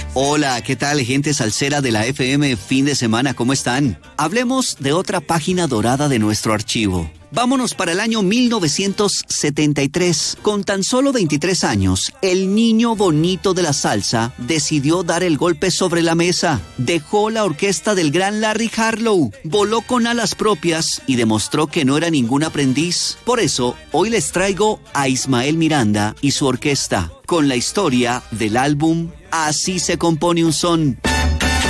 Hola, ¿qué tal, gente salsera de la FM fin de semana? ¿Cómo están? Hablemos de otra página dorada de nuestro archivo. Vámonos para el año 1973. Con tan solo 23 años, el niño bonito de la salsa decidió dar el golpe sobre la mesa. Dejó la orquesta del gran Larry Harlow, voló con alas propias y demostró que no era ningún aprendiz. Por eso, hoy les traigo a Ismael Miranda y su orquesta, con la historia del álbum Así se compone un son.